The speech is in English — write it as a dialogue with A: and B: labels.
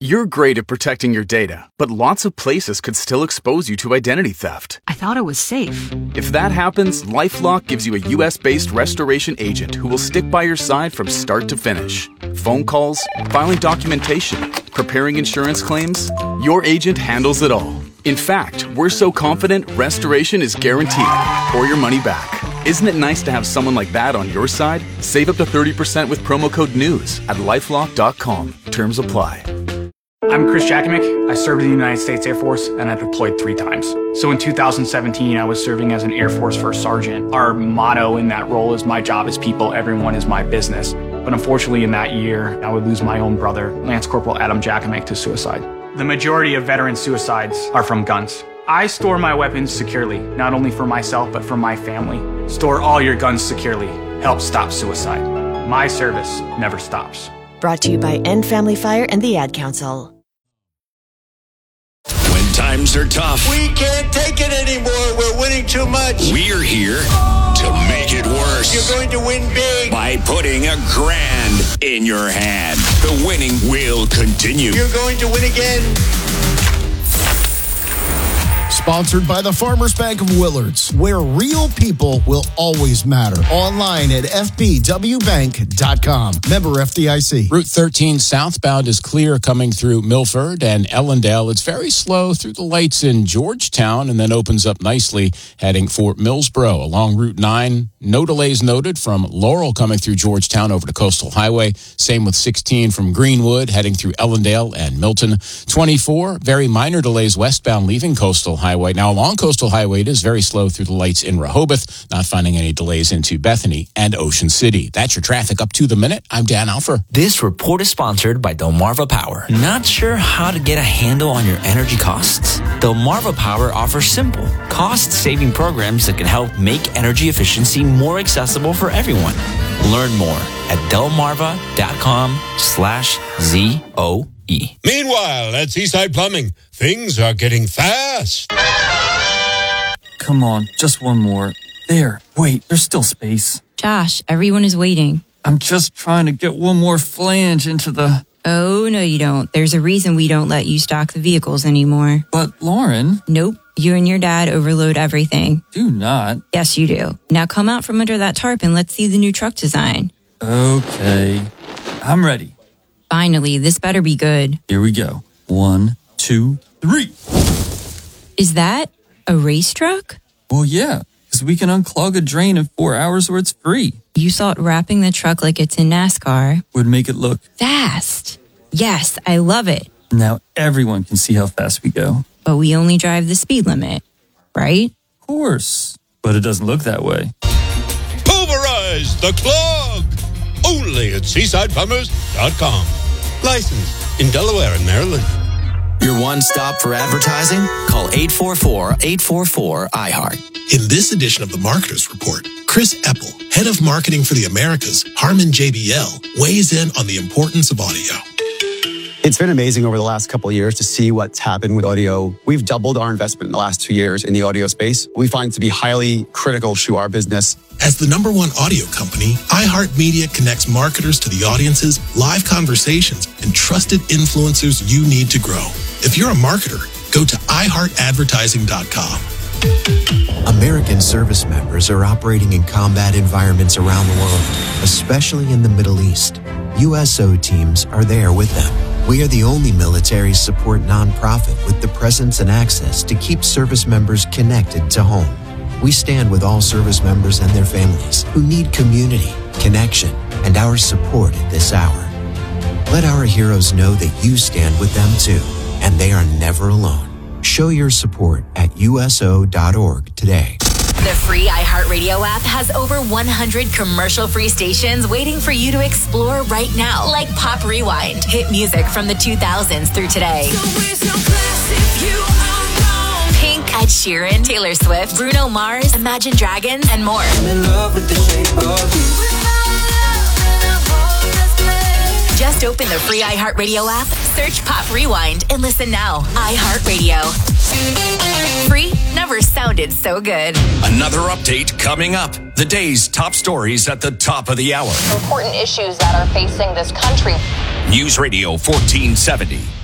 A: You're great at protecting your data, but lots of places could still expose you to identity theft.
B: I thought it was safe.
A: If that happens, LifeLock gives you a US-based restoration agent who will stick by your side from start to finish. Phone calls, filing documentation, preparing insurance claims, your agent handles it all. In fact, we're so confident restoration is guaranteed or your money back. Isn't it nice to have someone like that on your side? Save up to 30% with promo code NEWS at lifelock.com. Terms apply.
C: I'm Chris Jakimick. I served in the United States Air Force and I deployed 3 times. So in 2017, I was serving as an Air Force First Sergeant. Our motto in that role is my job is people, everyone is my business. But unfortunately in that year, I would lose my own brother, Lance Corporal Adam Jakimick, to suicide. The majority of veteran suicides are from guns. I store my weapons securely, not only for myself, but for my family. Store all your guns securely. Help stop suicide. My service never stops.
D: Brought to you by End Family Fire and the Ad Council.
E: When times are tough,
F: we can't take it anymore. We're winning too much.
E: We're here to make it worse.
F: You're going to win big.
E: By putting $1,000 in your hand. The winning will continue.
F: You're going to win again.
G: Sponsored by the Farmers Bank of Willards, where real people will always matter. Online at fbwbank.com. Member FDIC.
H: Route 13 southbound is clear coming through Milford and Ellendale. It's very slow through the lights in Georgetown and then opens up nicely heading for Millsboro. Along Route 9, no delays noted from Laurel coming through Georgetown over to Coastal Highway. Same with 16 from Greenwood heading through Ellendale and Milton. 24, very minor delays westbound leaving Coastal Highway. Now, along Coastal Highway, it is very slow through the lights in Rehoboth, not finding any delays into Bethany and Ocean City. That's your traffic up to the minute. I'm Dan Alfer.
I: This report is sponsored by Delmarva Power. Not sure how to get a handle on your energy costs? Delmarva Power offers simple, cost-saving programs that can help make energy efficiency more accessible for everyone. Learn more at delmarva.com/ZOE.
J: Meanwhile, at Seaside Plumbing, things are getting fast.
K: Come on, just one more. There, wait, there's still space.
L: Josh, everyone is waiting.
K: I'm just trying to get one more flange into the...
L: Oh, no you don't. There's a reason we don't let you stock the vehicles anymore.
K: But, Lauren...
L: Nope. You and your dad overload everything.
K: Do not.
L: Yes, you do. Now come out from under that tarp and let's see the new truck design.
K: Okay. I'm ready.
L: Finally, this better be good.
K: Here we go. 1, 2, 3.
L: Is that a race truck?
K: Well, yeah, because we can unclog a drain in 4 hours or it's free.
L: You thought wrapping the truck like it's in NASCAR
K: would make it look
L: fast. Yes, I love it.
K: Now everyone can see how fast we go.
L: But we only drive the speed limit, right?
K: Of course, but it doesn't look that way.
J: Pulverize the clog! Only at SeasidePlumbers.com. Licensed in Delaware and Maryland.
M: Your one-stop for advertising? Call 844-844-IHEART.
N: In this edition of the Marketers Report, Chris Eppel, head of marketing for the Americas, Harman JBL, weighs in on the importance of audio.
O: It's been amazing over the last couple of years to see what's happened with audio. We've doubled our investment in the last 2 years in the audio space. We find it to be highly critical to our business.
N: As the #1 audio company, iHeartMedia connects marketers to the audiences, live conversations, and trusted influencers you need to grow. If you're a marketer, go to iHeartAdvertising.com.
P: American service members are operating in combat environments around the world, especially in the Middle East. USO teams are there with them. We are the only military support nonprofit with the presence and access to keep service members connected to home. We stand with all service members and their families who need community, connection, and our support at this hour. Let our heroes know that you stand with them too, and they are never alone. Show your support at USO.org today.
Q: The free iHeartRadio app has over 100 commercial-free stations waiting for you to explore right now, like Pop Rewind, hit music from the 2000s through today. Pink, Ed Sheeran, Taylor Swift, Bruno Mars, Imagine Dragons, and more. I'm in love with the shape of you. Just open the free iHeartRadio app, search Pop Rewind, and listen now. iHeartRadio. Free never sounded so good.
E: Another update coming up. The day's top stories at the top of the hour.
R: Important issues that are facing this country.
E: News Radio 1470.